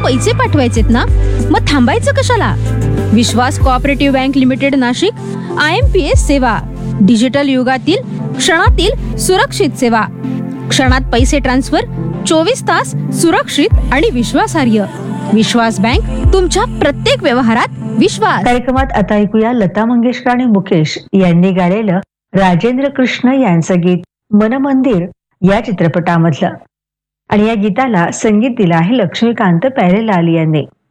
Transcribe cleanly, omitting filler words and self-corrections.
पैसे पाठवायचेत ना, मग थांबायचं कशाला? विश्वास cooperative bank limited Nashik, IMPS सेवा, डिजिटल युगातील क्षणातील सुरक्षित सेवा. क्षणात पैसे ट्रान्सफर, 24 तास सुरक्षित आणि विश्वासार्ह. विश्वास बँक, तुमच्या प्रत्येक व्यवहारात विश्वास. कार्यक्रमात आता ऐकूया लता मंगेशकर आणि मुकेश यांनी गायलेलं राजेंद्र कृष्ण यांचं गीत मन मंदिर या चित्रपटामधलं. आणि या गीताला संगीत दिलं आहे लक्ष्मीकांत प्यारेलाल यांनी.